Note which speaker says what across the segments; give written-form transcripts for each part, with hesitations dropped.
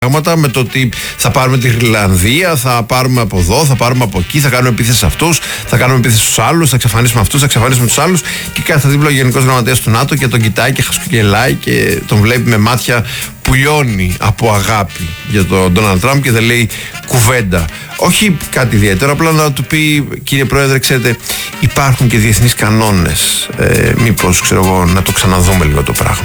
Speaker 1: πράγματα με το ότι θα πάρουμε τη Γρυλανδία, θα πάρουμε από εδώ, θα πάρουμε από εκεί, θα κάνουμε επίθεση σε αυτούς, θα κάνουμε επίθεση στους άλλους, θα εξαφανίσουμε αυτούς, θα εξαφανίσουμε τους άλλους. Και κάθε δίπλα ο Γενικός Γραμματέας του ΝΑΤΟ και τον κοιτάει και χασκογελάει και τον βλέπει με μάτια που λιώνει από αγάπη για τον Ντόναλντ Τραμπ και δεν λέει κουβέντα. Όχι κάτι ιδιαίτερο, απλά να του πει, κύριε Πρόεδρε, ξέρετε, υπάρχουν και διεθνείς κανόνες. Μήπως, ξέρω εγώ, να το ξαναδούμε λίγο το πράγμα.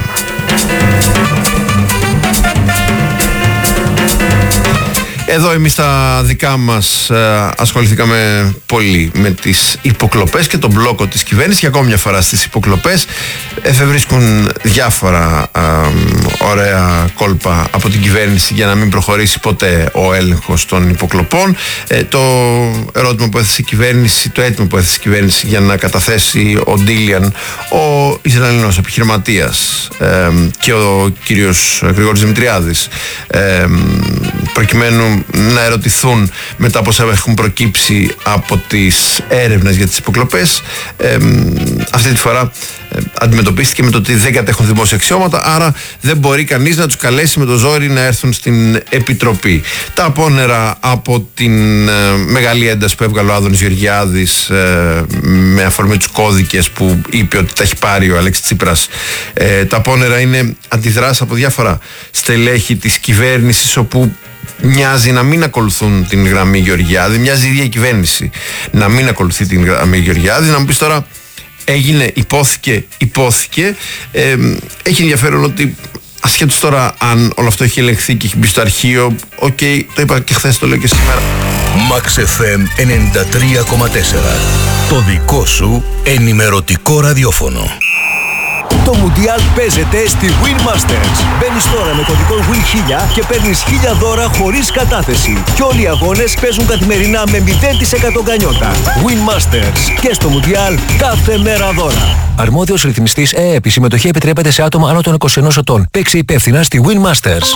Speaker 1: Εδώ εμείς τα δικά μας ασχοληθήκαμε πολύ με τις υποκλοπές και τον μπλόκο της κυβέρνησης και ακόμη μια φορά στις υποκλοπές εφευρίσκουν διάφορα ωραία κόλπα από την κυβέρνηση για να μην προχωρήσει ποτέ ο έλεγχος των υποκλοπών. Το ερώτημα που έθεσε η κυβέρνηση, το αίτημα που έθεσε η κυβέρνηση για να καταθέσει ο Ντίλιαν, ο Ισραηλινός επιχειρηματίας, και ο κύριος Γρηγόρης Δημητριάδης, προκειμένου να ερωτηθούν μετά από όσα έχουν προκύψει από τις έρευνες για τις υποκλοπές, αυτή τη φορά αντιμετωπίστηκε με το ότι δεν κατέχουν δημόσια αξιώματα, άρα δεν μπορεί κανείς να τους καλέσει με το ζόρι να έρθουν στην Επιτροπή. Τα απόνερα από την μεγάλη ένταση που έβγαλε ο Άδωνης Γεωργιάδης με αφορμή τους κώδικες που είπε ότι τα έχει πάρει ο Αλέξης Τσίπρας, τα απόνερα είναι αντιδράσεις από διάφορα στελέχη της κυβέρνησης, όπου μοιάζει να μην ακολουθούν την γραμμή Γεωργιάδη, μοιάζει η ίδια η κυβέρνηση να μην ακολουθεί την γραμμή Γεωργιάδη. Να μου πεις τώρα, έγινε, υπόθηκε. Έχει ενδιαφέρον ότι ασχέτως τώρα αν όλο αυτό έχει ελεγχθεί και έχει μπει στο αρχείο, το είπα και χθες, το λέω και σήμερα.
Speaker 2: Max FM 93,4. Το δικό σου ενημερωτικό ραδιόφωνο. Το Μουντιάλ παίζεται στη Win Masters. Μπαίνεις τώρα με κωδικό WIN1000 και παίρνεις 1000 δώρα χωρίς κατάθεση. Και όλοι οι αγώνες παίζουν καθημερινά με 0% γκανιότα. Win Masters. Και στο Μουντιάλ κάθε μέρα δώρα. Αρμόδιος ρυθμιστής ΕΕΠ. Η συμμετοχή επιτρέπεται σε άτομα άνω των 21 ετών. Παίξε υπεύθυνα στη Win Masters.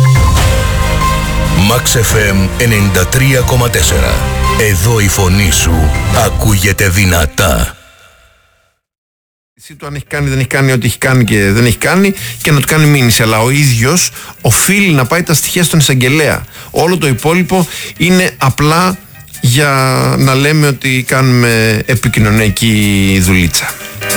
Speaker 2: Max FM 93,4. Εδώ η φωνή σου ακούγεται δυνατά.
Speaker 1: Του αν έχει κάνει, δεν έχει κάνει, ό,τι έχει κάνει και δεν έχει κάνει, και να του κάνει μήνυση. Αλλά ο ίδιος οφείλει να πάει τα στοιχεία στον εισαγγελέα. Όλο το υπόλοιπο είναι απλά για να λέμε ότι κάνουμε επικοινωνιακή δουλίτσα.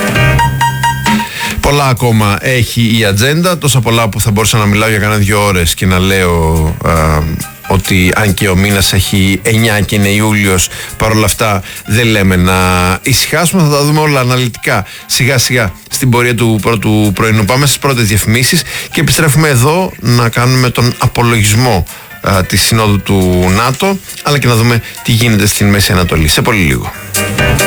Speaker 1: Πολλά ακόμα έχει η ατζέντα, τόσα πολλά που θα μπορούσα να μιλάω για κανένα 2 ώρες και να λέω ότι αν και ο μήνας έχει 9 και είναι Ιούλιος, παρόλα αυτά δεν λέμε να ησυχάσουμε. Θα τα δούμε όλα αναλυτικά σιγά σιγά στην πορεία του πρώτου πρωινού. Πάμε στις πρώτες διαφημίσεις και επιστρέφουμε εδώ να κάνουμε τον απολογισμό της Συνόδου του ΝΑΤΟ, αλλά και να δούμε τι γίνεται στην Μέση Ανατολή. Σε πολύ λίγο.